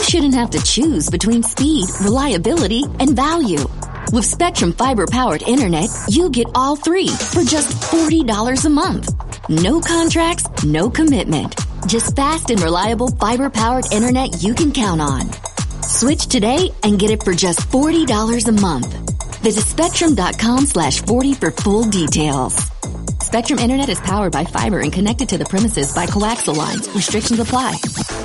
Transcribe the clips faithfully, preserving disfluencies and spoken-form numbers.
shouldn't have to choose between speed, reliability, and value. With Spectrum Fiber-powered internet, you get all three for just forty dollars a month. No contracts, no commitment. Just fast and reliable fiber-powered internet you can count on. Switch today and get it for just forty dollars a month. Visit spectrum.com slash 40 for full details. Spectrum Internet is powered by fiber and connected to the premises by coaxial lines. Restrictions apply.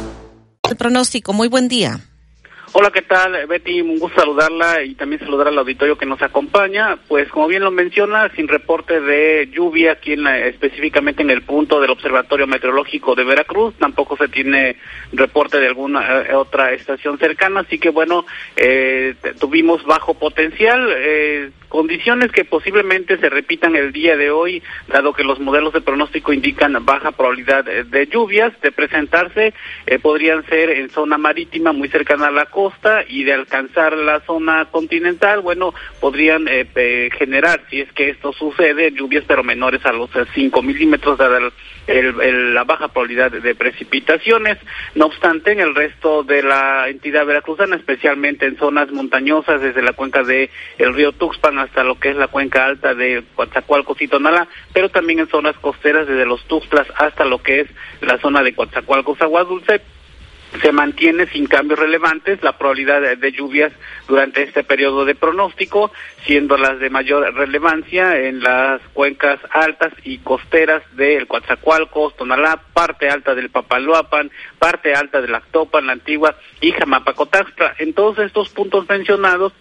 El pronóstico, muy buen día. Hola, ¿qué tal, Betty? Un gusto saludarla y también saludar al auditorio que nos acompaña. Pues como bien lo menciona, sin reporte de lluvia aquí en la, específicamente en el punto del Observatorio Meteorológico de Veracruz, tampoco se tiene reporte de alguna eh, otra estación cercana, así que bueno, eh, tuvimos bajo potencial, eh, condiciones que posiblemente se repitan el día de hoy, dado que los modelos de pronóstico indican baja probabilidad de, de lluvias, de presentarse, eh, podrían ser en zona marítima muy cercana a la costa, y de alcanzar la zona continental, bueno, podrían eh, eh, generar, si es que esto sucede, lluvias pero menores a los cinco milímetros, dada el, el, el, la baja probabilidad de, de precipitaciones. No obstante, en el resto de la entidad veracruzana, especialmente en zonas montañosas, desde la cuenca de el río Tuxpan hasta lo que es la cuenca alta de Coatzacoalcos y Tonalá, pero también en zonas costeras desde los Tuxtlas hasta lo que es la zona de Coatzacoalcos, Agua Dulce, se mantiene sin cambios relevantes la probabilidad de, de lluvias durante este periodo de pronóstico, siendo las de mayor relevancia en las cuencas altas y costeras del Coatzacoalcos, Tonalá, parte alta del Papaloapan, parte alta del Actopan, la Antigua y Jamapacotaxtla. En todos estos puntos mencionados,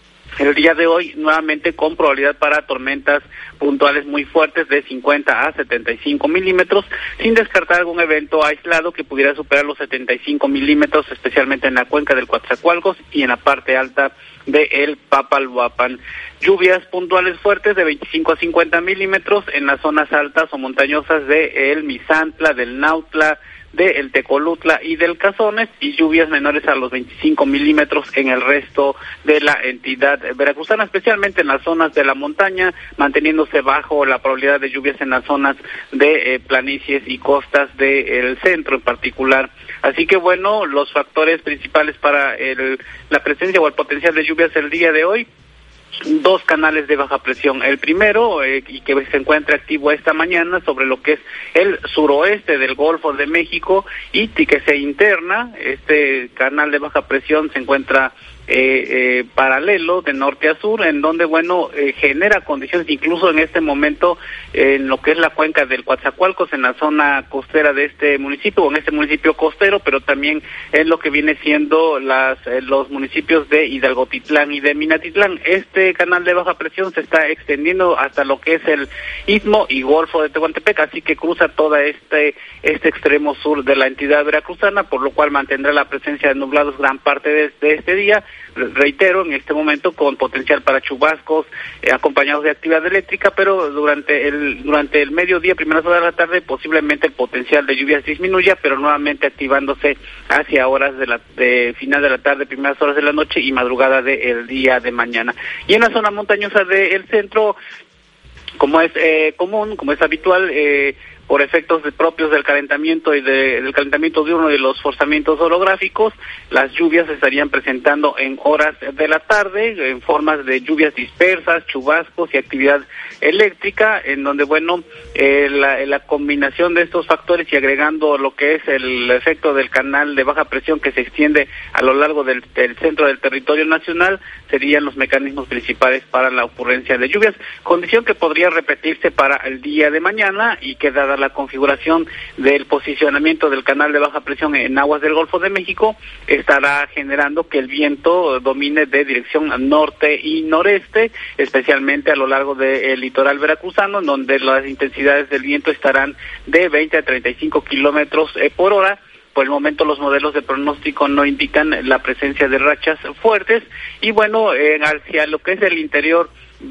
el día de hoy nuevamente con probabilidad para tormentas puntuales muy fuertes de cincuenta a setenta y cinco milímetros, sin descartar algún evento aislado que pudiera superar los setenta y cinco milímetros, especialmente en la cuenca del Coatzacoalcos y en la parte alta de el Papaloapan. Lluvias puntuales fuertes de veinticinco a cincuenta milímetros en las zonas altas o montañosas de el Misantla, del Nautla, de el Tecolutla y del Cazones, y lluvias menores a los veinticinco milímetros en el resto de la entidad veracruzana, especialmente en las zonas de la montaña, manteniéndose bajo la probabilidad de lluvias en las zonas de eh, planicies y costas del centro en particular. Así que bueno, los factores principales para el, la presencia o el potencial de lluvias el día de hoy: dos canales de baja presión. El primero, eh, y que se encuentra activo esta mañana sobre lo que es el suroeste del Golfo de México y que se interna. Este canal de baja presión se encuentra Eh, eh, paralelo de norte a sur, en donde, bueno, eh, genera condiciones, incluso en este momento, eh, en lo que es la cuenca del Coatzacoalcos, en la zona costera de este municipio, o en este municipio costero, pero también en lo que viene siendo las eh, los municipios de Hidalgotitlán y de Minatitlán. Este canal de baja presión se está extendiendo hasta lo que es el Istmo y Golfo de Tehuantepec, así que cruza toda este, este extremo sur de la entidad veracruzana, por lo cual mantendrá la presencia de nublados gran parte de, de este día. Reitero, en este momento con potencial para chubascos eh, acompañados de actividad eléctrica, pero durante el durante el mediodía, primeras horas de la tarde, posiblemente el potencial de lluvias disminuya, pero nuevamente activándose hacia horas de la de final de la tarde, primeras horas de la noche y madrugada del día de mañana. Y en la zona montañosa del centro, como es eh, común, como es habitual, eh, por efectos de, propios del calentamiento y de, del calentamiento diurno y de los forzamientos orográficos, las lluvias se estarían presentando en horas de la tarde, en formas de lluvias dispersas, chubascos y actividad eléctrica, en donde, bueno, eh, la, la combinación de estos factores y agregando lo que es el efecto del canal de baja presión que se extiende a lo largo del, del centro del territorio nacional, serían los mecanismos principales para la ocurrencia de lluvias, condición que podría repetirse para el día de mañana y que, dada la configuración del posicionamiento del canal de baja presión en aguas del Golfo de México, estará generando que el viento domine de dirección norte y noreste, especialmente a lo largo del litoral veracruzano, donde las intensidades del viento estarán de veinte a treinta y cinco kilómetros por hora. Por el momento los modelos de pronóstico no indican la presencia de rachas fuertes, y bueno, eh, hacia lo que es el interior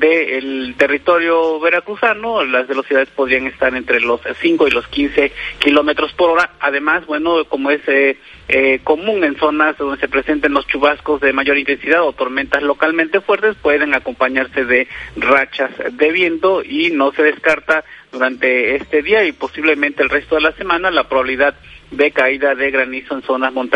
del territorio veracruzano, las velocidades podrían estar entre los cinco y los quince kilómetros por hora. Además, bueno, como es eh, eh, común en zonas donde se presenten los chubascos de mayor intensidad o tormentas localmente fuertes, pueden acompañarse de rachas de viento, y no se descarta durante este día y posiblemente el resto de la semana la probabilidad de caída de granizo en zonas montañosas